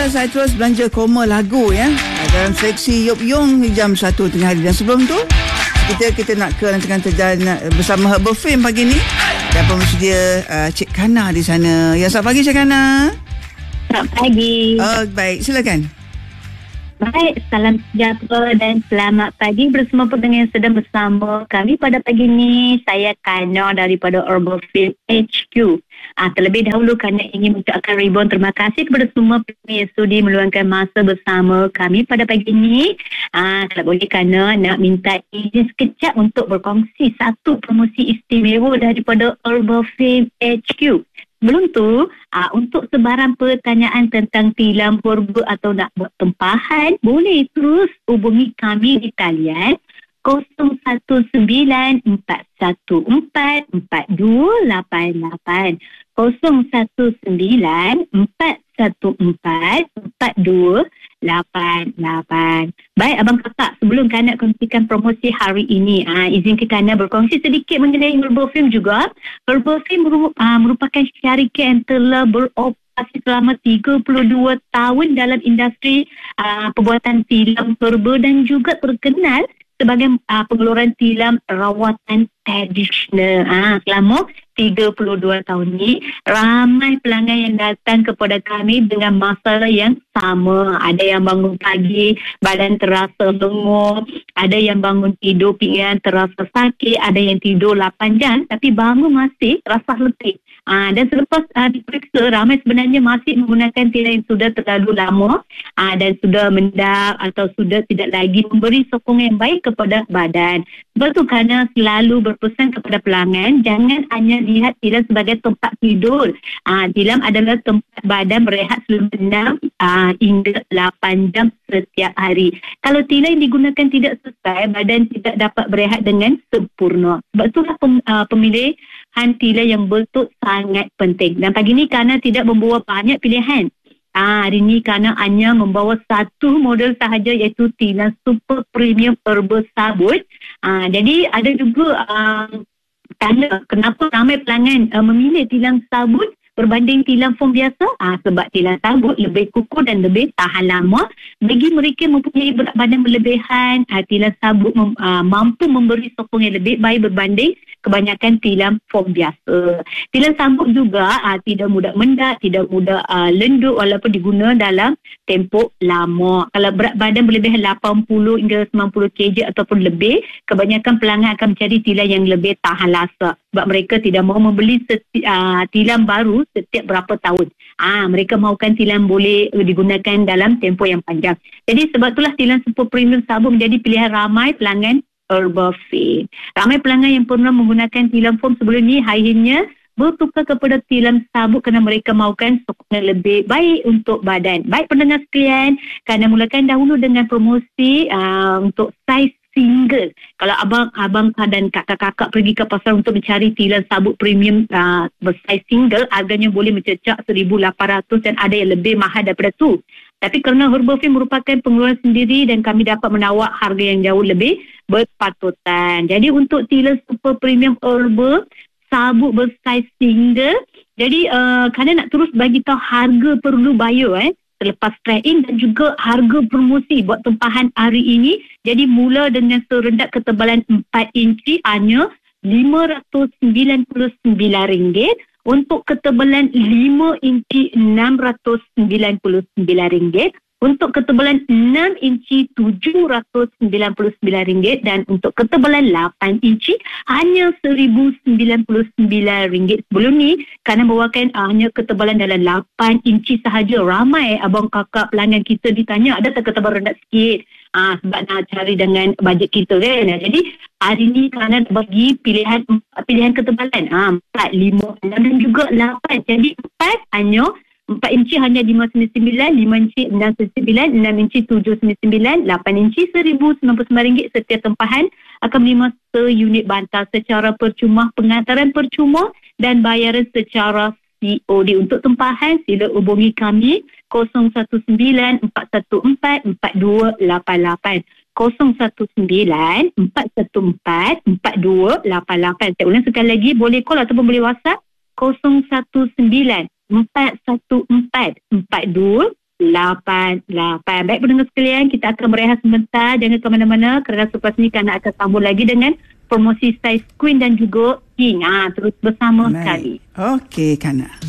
saya terus belanja koma lagu ya. Dalam seleksi Yop Yong jam 1 tengah hari. Dan sebelum tu kita nak ke rancangan terjadi bersama Herbal Fame pagi ni. Dan pensedia Cik Kana di sana. Ya, selamat pagi Cik Kana. Selamat pagi. Baik, silakan. Baik, salam sejahtera dan selamat pagi bersama pendengar yang sedang bersama kami pada pagi ini. Saya Kana daripada Herbal Fame HQ. Terlebih dahulu kerana ingin mengucapkan ribuan terima kasih kepada semua pendengar yang sudi meluangkan masa bersama kami pada pagi ini. Kalau boleh Kana nak minta izin sekejap untuk berkongsi satu promosi istimewa daripada Herbal Fame HQ. Sebelum tu, untuk sebarang pertanyaan tentang tilam herba atau nak buat tempahan, boleh terus hubungi kami di talian 0194144288. 0194144288. Baik Abang Kakak, sebelum Kana kongsikan promosi hari ini, izinkan Kana berkongsi sedikit mengenai Herbal Fame juga. Herbal Fame merupakan syarikat yang telah beroperasi selama 32 tahun dalam industri pembuatan tilam herba dan juga terkenal sebagai pengeluaran tilam rawatan tradisional. Selama 32 tahun ni, ramai pelanggan yang datang kepada kami dengan masalah yang sama. Ada yang bangun pagi, badan terasa lenguh. Ada yang bangun tidur, pinggan terasa sakit. Ada yang tidur 8 jam, tapi bangun masih rasa letih. Dan selepas diperiksa, ramai sebenarnya masih menggunakan tilam yang sudah terlalu lama dan sudah mendap atau sudah tidak lagi memberi sokongan yang baik kepada badan. Sebab tu kerana selalu berpesan kepada pelanggan, jangan hanya lihat tilam sebagai tempat tidur. Tilam adalah tempat badan berehat selama 6 hingga 8 jam setiap hari. Kalau tilam yang digunakan tidak sesuai, badan tidak dapat berehat dengan sempurna. Sebab itulah pemilihan tilam yang betul sangat penting. Dan pagi ni kerana tidak membawa banyak pilihan. Hari ni kerana hanya membawa satu model sahaja, iaitu tilam super premium herbal sabut. Jadi ada juga tanya kenapa ramai pelanggan memilih tilam sabut berbanding tilam foam biasa. Sebab tilam sabut lebih kukuh dan lebih tahan lama. Bagi mereka mempunyai berat badan berlebihan, tilam sabut mampu memberi sokongan lebih baik berbanding kebanyakan tilam foam biasa. Tilam sabut juga tidak mudah mendap, tidak mudah lenduk walaupun diguna dalam tempoh lama. Kalau berat badan berlebihan 80 hingga 90 kg ataupun lebih, kebanyakan pelanggan akan mencari tilam yang lebih tahan lasak. Sebab mereka tidak mahu membeli tilam baru setiap berapa tahun. Mereka mahukan tilam boleh digunakan dalam tempoh yang panjang. Jadi sebab itulah tilam super premium sabut menjadi pilihan ramai pelanggan Herbal Fame. Ramai pelanggan yang pernah menggunakan tilam foam sebelum ni akhirnya bertukar kepada tilam sabut kerana mereka mahukan sokongan lebih baik untuk badan. Baik pendengar sekalian, kerana mulakan dahulu dengan promosi untuk saiz single. Kalau abang dan kakak-kakak pergi ke pasar untuk mencari tilam sabut premium bersaiz single, harganya boleh mencecah 1,800 dan ada yang lebih mahal daripada tu. Tapi kerana Herbal Fame merupakan pengeluaran sendiri dan kami dapat menawar harga yang jauh lebih berpatutan. Jadi untuk tilam super premium herbal sabut bersaiz single, jadi kerana nak terus bagi tahu harga perlu bayar selepas trade-in dan juga harga promosi buat tempahan hari ini. Jadi mula dengan serendah ketebalan 4 inci hanya RM599. Untuk ketebalan 5 inci RM699. Untuk ketebalan 6 inci RM799 dan untuk ketebalan 8 inci hanya RM1,099. Sebelum ni kerana bawakan hanya ketebalan dalam 8 inci sahaja, ramai abang kakak pelanggan kita ditanya ada tak ketebalan rendah sikit, sebab nak cari dengan bajet kita kan. Jadi hari ni kerana bagi pilihan ketebalan 4, 5, 6 dan juga 8. Jadi 4 inci hanya RM599, 5 inci RM699, 6 inci RM799, 8 inci RM1,099. Setiap tempahan akan menerima seunit bantal secara percuma, pengantaran percuma dan bayaran secara COD. Untuk tempahan sila hubungi kami 019-414-4288. 019-414-4288. Saya ulang sekali lagi, boleh call ataupun boleh WhatsApp 019-414-4288. 88. Baik pendengar sekalian, kita akan berehat sebentar. Jangan ke mana-mana kerana selepas ni Kanak akan sambung lagi dengan promosi saiz Queen dan juga King. Terus bersama sekali. Okey, Kanak.